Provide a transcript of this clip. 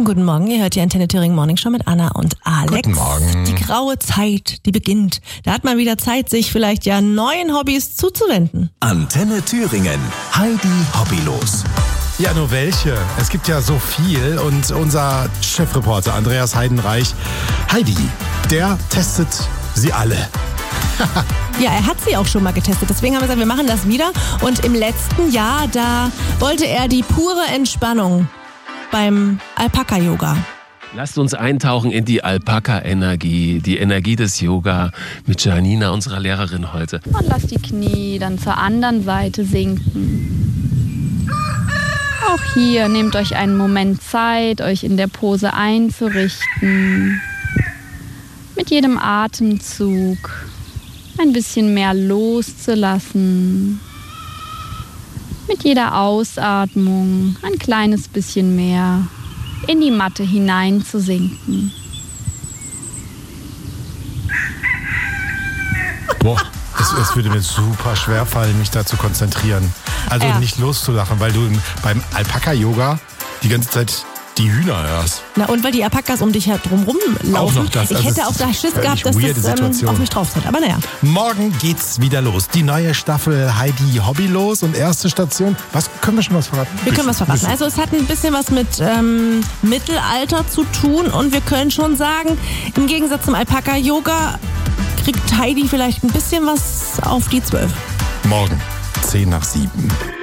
Schönen guten Morgen, ihr hört die Antenne Thüringen Morning Show mit Anna und Alex. Guten Morgen. Die graue Zeit, die beginnt. Da hat man wieder Zeit, sich vielleicht ja neuen Hobbys zuzuwenden. Antenne Thüringen. Heidi Hobbylos. Ja, nur welche? Es gibt ja so viel und unser Chefreporter Andreas Heidenreich, Heidi, der testet sie alle. Ja, er hat sie auch schon mal getestet. Deswegen haben wir gesagt, wir machen das wieder. Und im letzten Jahr, da wollte er die pure Entspannung beim Alpaka-Yoga. Lasst uns eintauchen in die Alpaka-Energie, die Energie des Yoga mit Janina, unserer Lehrerin heute. Und lasst die Knie dann zur anderen Seite sinken. Auch hier nehmt euch einen Moment Zeit, euch in der Pose einzurichten. Mit jedem Atemzug ein bisschen mehr loszulassen. Mit jeder Ausatmung ein kleines bisschen mehr in die Matte hineinzusinken. Boah, es würde mir super schwer fallen, mich da zu konzentrieren. Also Ja. nicht loszulachen, weil du beim Alpaka-Yoga die ganze Zeit die Hühner hörst. Na und weil die Alpakas um dich herum rumlaufen. Auch noch das. Ich Also hätte es auch ist da Schiss völlig gehabt, dass weirde das Situation. auf mich drauf sind. Aber naja. Morgen geht's wieder los. Die neue Staffel Heidi Hobbylos und erste Station. Können wir schon was verraten? Wir können was verraten. Also es hat ein bisschen was mit Mittelalter zu tun und wir können schon sagen, im Gegensatz zum Alpaka-Yoga kriegt Heidi vielleicht ein bisschen was auf die 12. Morgen, 10 nach 7.